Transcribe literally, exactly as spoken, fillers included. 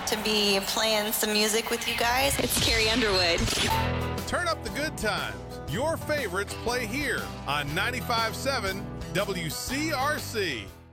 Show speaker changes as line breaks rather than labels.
to be playing some music with you guys.
It's Carrie Underwood.
Turn up the good times. Your favorites play here on ninety-five point seven W C R C.